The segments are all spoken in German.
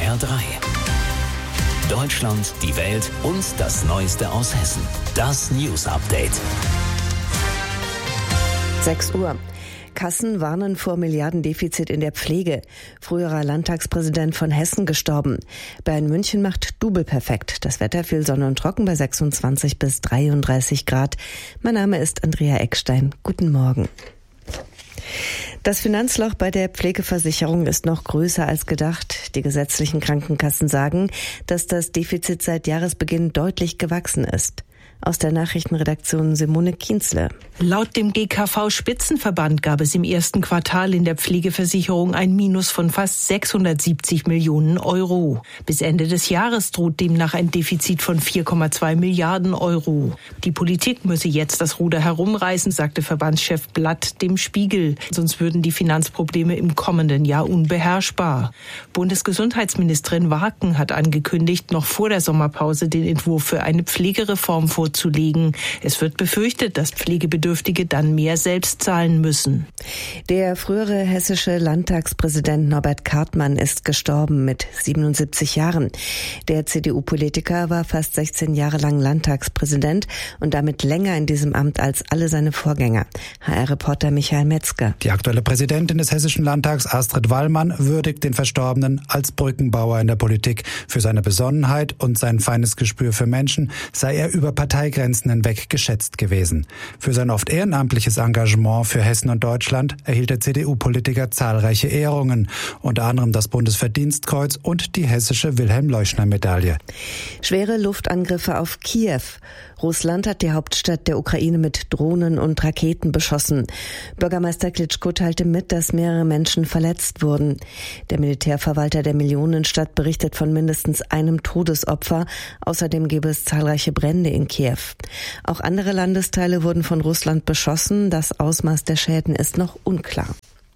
HR3. Deutschland, die Welt und das Neueste aus Hessen. Das News Update. 6 Uhr. Kassen warnen vor Milliardendefizit in der Pflege. Früherer Landtagspräsident von Hessen gestorben. Bayern München macht Double perfekt. Das Wetter viel Sonne und trocken bei 26 bis 33 Grad. Mein Name ist Andrea Eckstein. Guten Morgen. Das Finanzloch bei der Pflegeversicherung ist noch größer als gedacht. Die gesetzlichen Krankenkassen sagen, dass das Defizit seit Jahresbeginn deutlich gewachsen ist. Aus der Nachrichtenredaktion Simone Kienzle. Laut dem GKV-Spitzenverband gab es im ersten Quartal in der Pflegeversicherung ein Minus von fast 670 Millionen Euro. Bis Ende des Jahres droht demnach ein Defizit von 4,2 Milliarden Euro. Die Politik müsse jetzt das Ruder herumreißen, sagte Verbandschef Blatt dem Spiegel. Sonst würden die Finanzprobleme im kommenden Jahr unbeherrschbar. Bundesgesundheitsministerin Warken hat angekündigt, noch vor der Sommerpause den Entwurf für eine Pflegereform vorzulegen. Es wird befürchtet, dass Pflegebedürftige dann mehr selbst zahlen müssen. Der frühere hessische Landtagspräsident Norbert Kartmann ist gestorben mit 77 Jahren. Der CDU-Politiker war fast 16 Jahre lang Landtagspräsident und damit länger in diesem Amt als alle seine Vorgänger. HR-Reporter Michael Metzger. Die aktuelle Präsidentin des Hessischen Landtags, Astrid Wallmann, würdigt den Verstorbenen als Brückenbauer in der Politik. Für seine Besonnenheit und sein feines Gespür für Menschen sei er über Parteigrenzen hinweg geschätzt gewesen. Für sein oft ehrenamtliches Engagement für Hessen und Deutschland erhielt der CDU-Politiker zahlreiche Ehrungen, unter anderem das Bundesverdienstkreuz und die hessische Wilhelm-Leuschner-Medaille. Schwere Luftangriffe auf Kiew. Russland hat die Hauptstadt der Ukraine mit Drohnen und Raketen beschossen. Bürgermeister Klitschko teilte mit, dass mehrere Menschen verletzt wurden. Der Militärverwalter der Millionenstadt berichtet von mindestens einem Todesopfer. Außerdem gäbe es zahlreiche Brände in Kiew. Auch andere Landesteile wurden von Russland beschossen. Das Ausmaß der Schäden ist noch unklar.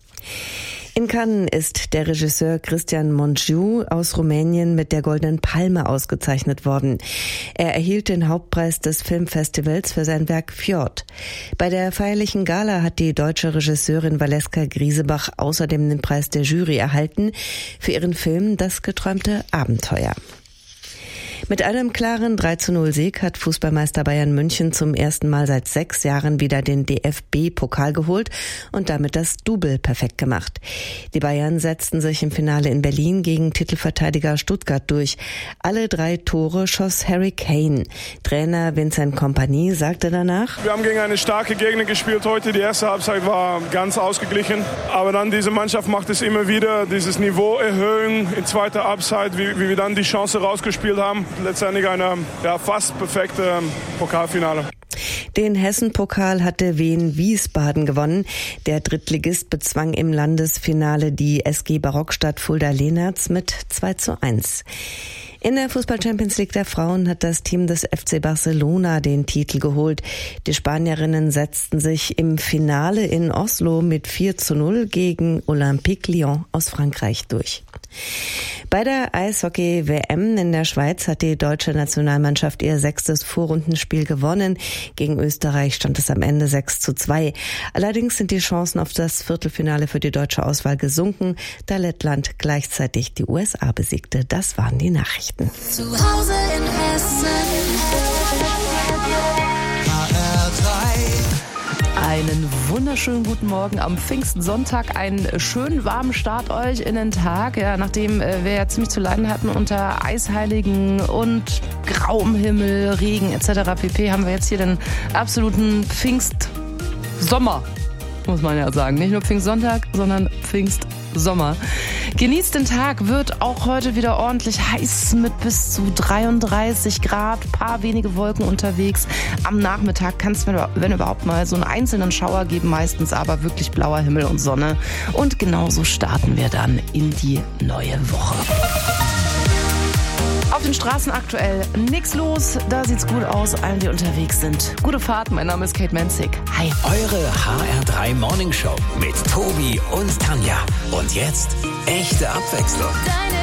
In Cannes ist der Regisseur Cristian Mungiu aus Rumänien mit der Goldenen Palme ausgezeichnet worden. Er erhielt den Hauptpreis des Filmfestivals für sein Werk Fjord. Bei der feierlichen Gala hat die deutsche Regisseurin Valeska Griesebach außerdem den Preis der Jury erhalten für ihren Film Das geträumte Abenteuer. Mit einem klaren 3:0-Sieg hat Fußballmeister Bayern München zum ersten Mal seit 6 Jahren wieder den DFB-Pokal geholt und damit das Double perfekt gemacht. Die Bayern setzten sich im Finale in Berlin gegen Titelverteidiger Stuttgart durch. Alle 3 Tore schoss Harry Kane. Trainer Vincent Kompany sagte danach: Wir haben gegen eine starke Gegner gespielt heute. Die erste Halbzeit war ganz ausgeglichen. Aber dann diese Mannschaft macht es immer wieder, dieses Niveau erhöhen in zweiter Halbzeit, wie wir dann die Chance rausgespielt haben. Letztendlich eine fast perfekte Pokalfinale. Den Hessen-Pokal hatte Wien Wiesbaden gewonnen. Der Drittligist bezwang im Landesfinale die SG Barockstadt Fulda-Lehnertz mit 2:1. In der Fußball-Champions League der Frauen hat das Team des FC Barcelona den Titel geholt. Die Spanierinnen setzten sich im Finale in Oslo mit 4:0 gegen Olympique Lyon aus Frankreich durch. Bei der Eishockey-WM in der Schweiz hat die deutsche Nationalmannschaft ihr 6. Vorrundenspiel gewonnen. Gegen Österreich stand es am Ende 6:2. Allerdings sind die Chancen auf das Viertelfinale für die deutsche Auswahl gesunken, da Lettland gleichzeitig die USA besiegte. Das waren die Nachrichten. Zu Hause in Hessen. Einen wunderschönen guten Morgen am Pfingstsonntag. Einen schönen warmen Start euch in den Tag. Ja, nachdem wir ja ziemlich zu leiden hatten unter Eisheiligen und grauem Himmel, Regen etc. pp. haben wir jetzt hier den absoluten Pfingstsommer, muss man ja sagen. Nicht nur Pfingstsonntag, sondern Pfingstsommer. Genießt den Tag, wird auch heute wieder ordentlich heiß mit bis zu 33 Grad, paar wenige Wolken unterwegs. Am Nachmittag kann es, wenn überhaupt mal, so einen einzelnen Schauer geben, meistens aber wirklich blauer Himmel und Sonne. Und genauso starten wir dann in die neue Woche. Auf den Straßen aktuell nichts los, da sieht's gut aus, allen, die unterwegs sind. Gute Fahrt, mein Name ist Kate Menzig. Hi. Eure HR3 Morning Show mit Tobi und Tanja. Und jetzt echte Abwechslung. Deine